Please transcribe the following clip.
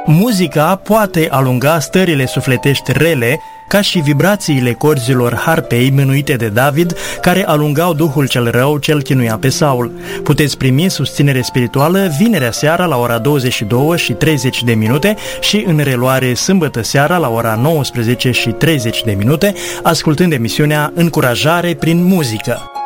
Muzica poate alunga stările sufletești rele, ca și vibrațiile corzilor harpei mânuite de David, care alungau duhul cel rău ce-l chinuia pe Saul. Puteți primi susținere spirituală vinerea seara la ora 22:30 și în reluare sâmbătă seara la ora 19:30, ascultând emisiunea Încurajare prin muzică.